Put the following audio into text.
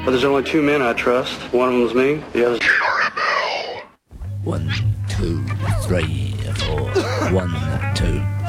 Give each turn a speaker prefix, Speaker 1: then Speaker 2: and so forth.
Speaker 1: But there's only two men I trust. One of them's me, the other's
Speaker 2: KRML. 1, 2, 3, 4. 1, 2.